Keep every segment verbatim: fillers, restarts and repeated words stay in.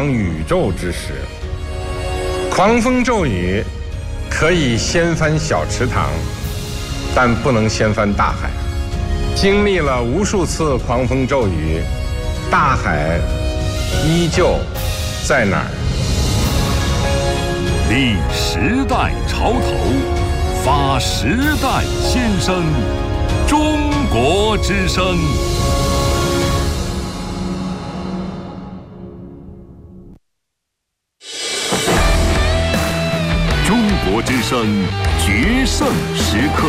扬宇宙之时。狂风骤雨可以掀翻小池塘，但不能掀翻大海。经历了无数次狂风骤雨，大海依旧在哪儿？ 立时代潮头，发时代新声，中国之声。中国之声决胜时刻。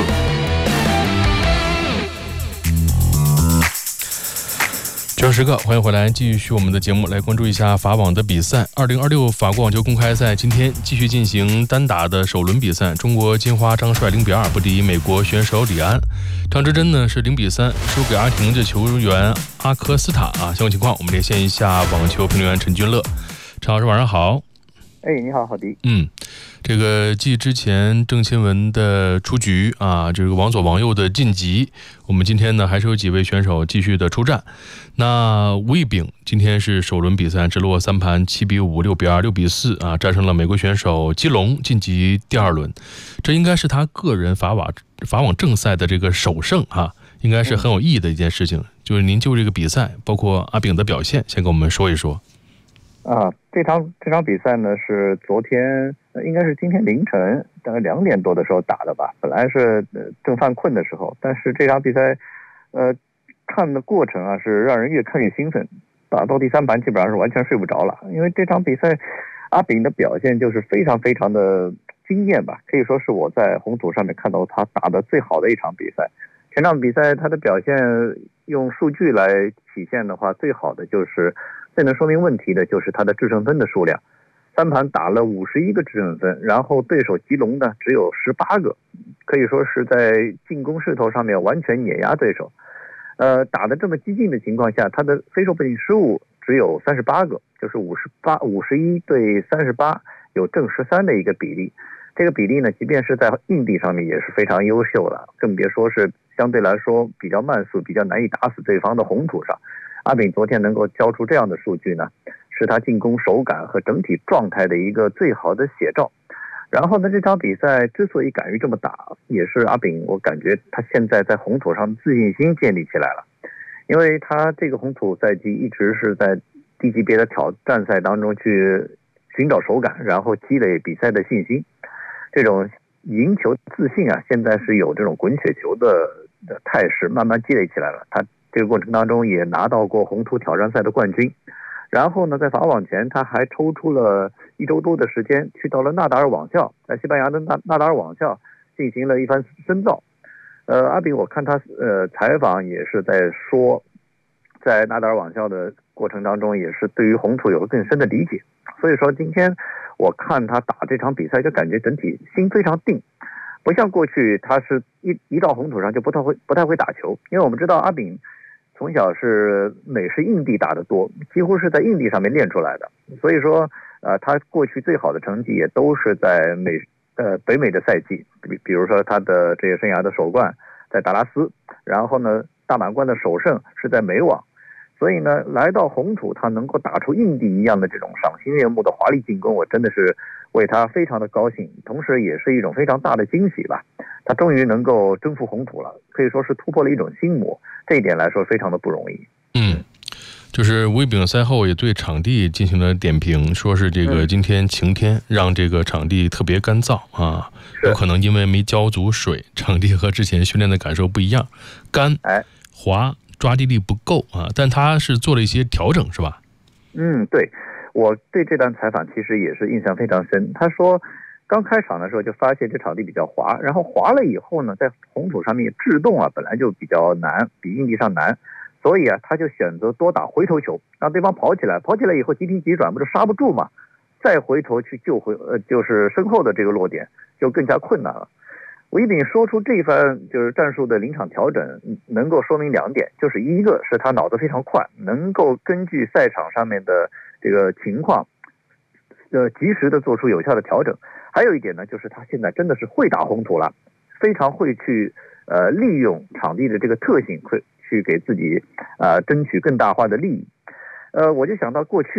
决胜时刻，欢迎回来，继续我们的节目，来关注一下法网的比赛。二零二六法国网球公开赛今天继续进行单打的首轮比赛，中国金花张帅零比二不敌美国选手李安，张之臻呢是零比三输给阿婷的球员阿科斯塔啊。相关情况，我们连线一下网球评论员陈君乐。陈老师晚上好。 哎，你好，郝迪。 嗯，这个继之前郑钦文的出局啊，这个王左王右的晋级，我们今天呢还是有几位选手继续的出战。那吴亦丙今天是首轮比赛直落三盘七比五、六比二、六比四啊，战胜了美国选手基隆，晋级第二轮。这应该是他个人法网法网正赛的这个首胜啊，应该是很有意义的一件事情。就是您就这个比赛，包括阿丙的表现，先跟我们说一说。 啊，这场这场比赛呢是昨天，应该是今天凌晨大概两点多的时候打的吧。本来是正犯困的时候，但是这场比赛，呃，看的过程啊是让人越看越兴奋。打到第三盘基本上是完全睡不着了，因为这场比赛阿丙的表现就是非常非常的惊艳吧，可以说是我在红土上面看到他打的最好的一场比赛。全场比赛他的表现用数据来体现的话，最好的就是最能说明问题的就是他的制胜分的数量，三盘打了五十一个制胜分，然后对手吉隆呢只有十八个，可以说是在进攻势头上面完全碾压对手。呃，打得这么激进的情况下，他的非手本性失误只有三十八个，就是五十八五十一对三十八，有正十三的一个比例。这个比例呢，即便是在硬地上面也是非常优秀的，更别说是相对来说比较慢速、比较难以打死对方的红土上。阿丙昨天能够交出这样的数据呢，是他进攻手感和整体状态的一个最好的写照。然后呢，这场比赛之所以敢于这么打，也是阿丙我感觉他现在在红土上自信心建立起来了，因为他这个红土赛季一直是在低级别的挑战赛当中去寻找手感，然后积累比赛的信心。这种赢球自信啊，现在是有这种滚雪球的的态势慢慢积累起来了。他这个过程当中也拿到过红土挑战赛的冠军，然后呢，在法网前他还抽出了一周多的时间，去到了纳达尔网校，在西班牙的纳纳达尔网校进行了一番深造。呃，阿丙我看他呃采访也是在说，在纳达尔网校的过程当中，也是对于红土有了更深的理解。所以说今天我看他打这场比赛，就感觉整体心非常定。不像过去他是一一到红土上就不太会不太会打球，因为我们知道阿丙从小是美式硬地打得多，几乎是在硬地上面练出来的，所以说呃他过去最好的成绩也都是在美呃北美的赛季，比比如说他的职业生涯的首冠在达拉斯，然后呢大满贯的首胜是在美网。所以呢，来到红土，他能够打出硬地一样的这种赏心悦目的华丽进攻，我真的是为他非常的高兴，同时也是一种非常大的惊喜吧。他终于能够征服红土了，可以说是突破了一种心魔，这一点来说非常的不容易。 嗯，就是吴亦丙赛后也对场地进行了点评，说是这个今天晴天，让这个场地特别干燥啊，有可能因为没浇足水，场地和之前训练的感受不一样，干、滑。抓地力不够啊，但他是做了一些调整，是吧？ 嗯，对，我对这段采访其实也是印象非常深。他说，刚开场的时候就发现这场地比较滑，然后滑了以后呢，在红土上面制动啊本来就比较难，比硬地上难，所以啊他就选择多打回头球，让对方跑起来，跑起来以后急停急转不是刹不住嘛，再回头去救回呃就是身后的这个落点就更加困难了。吴亦丙说出这一番就是战术的临场调整，能够说明两点，就是一个是他脑子非常快，能够根据赛场上面的这个情况，呃，及时的做出有效的调整。还有一点呢，就是他现在真的是会打红土了，非常会去呃利用场地的这个特性，会去给自己呃争取更大化的利益。呃，我就想到过去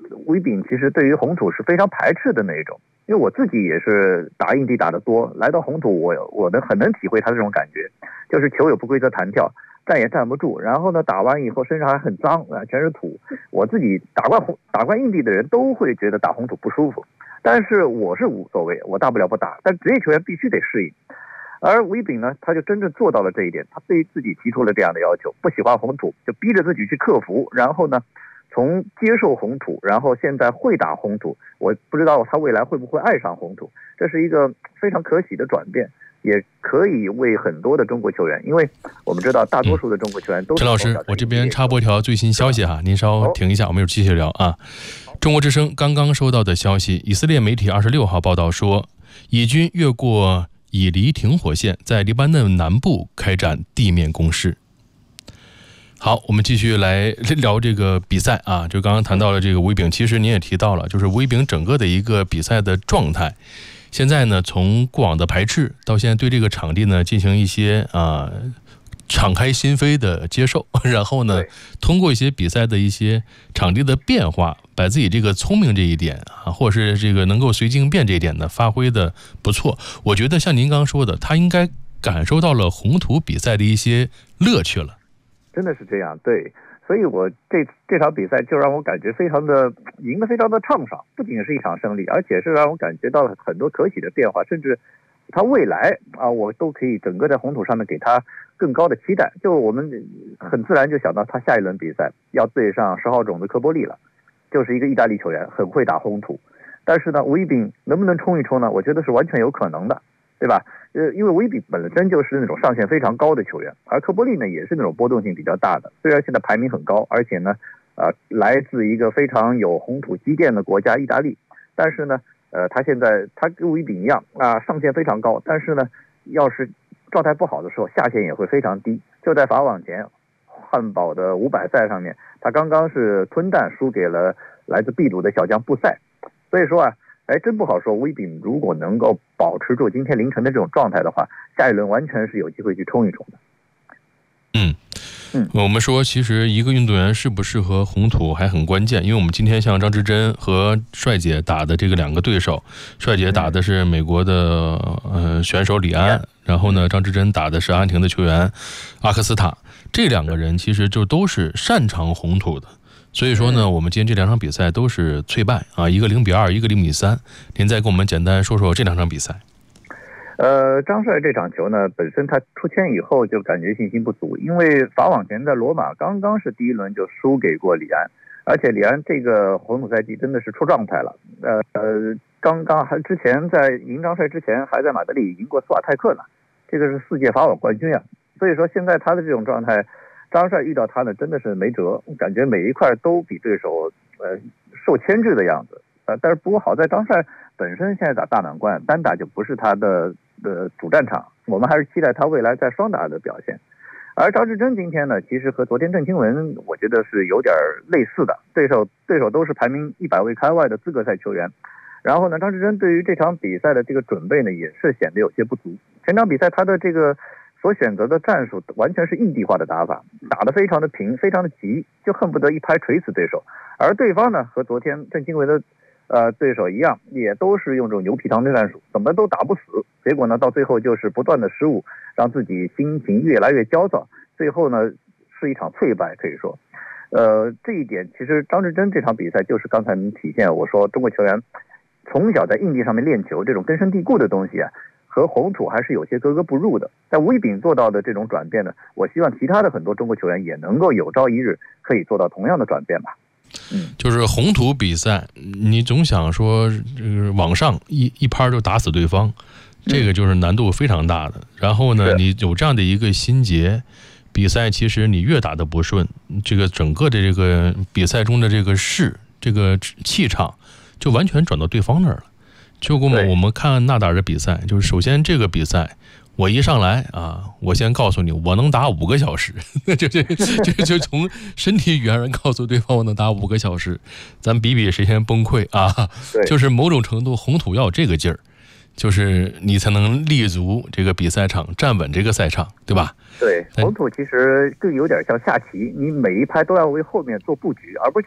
吴一丙其实对于红土是非常排斥的那一种，因为我自己也是打硬地打得多，来到红土我我能很能体会他这种感觉，就是球有不规则弹跳，站也站不住，然后呢打完以后身上还很脏啊，全是土。我自己打惯红打惯硬地的人都会觉得打红土不舒服，但是我是无所谓，我大不了不打，但职业球员必须得适应。而吴一丙呢，他就真正做到了这一点，他对自己提出了这样的要求，不喜欢红土就逼着自己去克服，然后呢从接受红土，然后现在会打红土，我不知道他未来会不会爱上红土，这是一个非常可喜的转变，也可以为很多的中国球员，因为我们知道大多数的中国球员都是、 嗯、陈老师，我这边插播一条最新消息哈，您稍停一下，我们一会儿继续聊啊。中国之声刚刚收到的消息，以色列媒体二十六号报道说，以军越过以黎停火线，在黎巴嫩南部开展地面攻势。好，我们继续来聊这个比赛啊，就刚刚谈到了这个吴一丙，其实您也提到了，就是吴一丙整个的一个比赛的状态，现在呢，从过往的排斥到现在对这个场地呢进行一些啊、呃、敞开心扉的接受，然后呢，通过一些比赛的一些场地的变化，把自己这个聪明这一点啊，或者是这个能够随机应变这一点呢，发挥的不错。我觉得像您刚刚说的，他应该感受到了红土比赛的一些乐趣了。 真的是这样，对，所以我这这场比赛就让我感觉非常的赢得非常的畅爽，不仅是一场胜利，而且是让我感觉到了很多可喜的变化，甚至他未来啊，我都可以整个在红土上面给他更高的期待。就我们很自然就想到他下一轮比赛要对上十号种子科波利了，就是一个意大利球员，很会打红土。但是呢，吴一丙能不能冲一冲呢？我觉得是完全有可能的，对吧？呃，因为吴一丙本身就是那种上限非常高的球员，而科波利呢也是那种波动性比较大的。虽然现在排名很高，而且呢，呃，来自一个非常有红土积淀的国家意大利，但是呢，呃，他现在他跟吴一丙一样啊、呃，上限非常高，但是呢，要是状态不好的时候，下限也会非常低。就在法网前汉堡的五百赛上面，他刚刚是吞蛋输给了来自秘鲁的小将布塞，所以说啊。哎，真不好说。吴一丙如果能够保持住今天凌晨的这种状态的话，下一轮完全是有机会去冲一冲的。 嗯嗯，我们说，其实一个运动员适不适合红土还很关键，因为我们今天像张之臻和帅姐打的这个两个对手，帅姐打的是美国的呃选手李安，然后呢，张之臻打的是阿根廷的球员阿克斯塔，这两个人其实就都是擅长红土的。所以说呢，我们今天这两场比赛都是脆败啊，一个零比二，一个零比三。您再给我们简单说说这两场比赛。 呃，张帅这场球呢，本身他出签以后就感觉信心不足，因为法网前在罗马刚刚是第一轮就输给过李安，而且李安这个红土赛季真的是出状态了。呃呃，刚刚还之前在赢张帅之前还在马德里赢过斯瓦泰克呢，这个是世界法网冠军啊。所以说现在他的这种状态。张帅遇到他呢，真的是没辙，感觉每一块都比对手呃受牵制的样子。呃，但是不过好在张帅本身现在打大满贯，单打就不是他的的主战场，我们还是期待他未来在双打的表现。而张之臻今天呢，其实和昨天郑钦文我觉得是有点类似的，对手对手都是排名一百位开外的资格赛球员。然后呢，张之臻对于这场比赛的这个准备呢，也是显得有些不足。前场比赛他的这个。所选择的战术完全是硬地化的打法，打得非常的平，非常的急，就恨不得一拍锤死对手。而对方呢，和昨天郑钦文的呃对手一样，也都是用这种牛皮糖的战术，怎么都打不死。结果呢，到最后就是不断的失误，让自己心情越来越焦躁，最后呢是一场脆败，可以说。呃，这一点其实张之臻这场比赛就是刚才您体现我说中国球员从小在硬地上面练球，这种根深蒂固的东西啊。和红土还是有些格格不入的，但吴一丙做到的这种转变呢，我希望其他的很多中国球员也能够有朝一日可以做到同样的转变吧。 嗯，就是红土比赛，你总想说这个往上一一拍就打死对方，这个就是难度非常大的。然后呢，你有这样的一个心结，比赛其实你越打得不顺，这个整个的这个比赛中的这个势，这个气场就完全转到对方那儿了。就跟我们看纳达尔的比赛，就是首先这个比赛我一上来啊，我先告诉你我能打五个小时，就就就就从身体语言上告诉对方我能打五个小时，咱比比谁先崩溃啊！就是某种程度红土要有这个劲儿，就是你才能立足这个比赛场，站稳这个赛场，对吧？ 对，红土其实更有点像下棋，你每一拍都要为后面做布局，而不像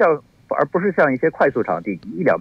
而不是像一些快速场地一两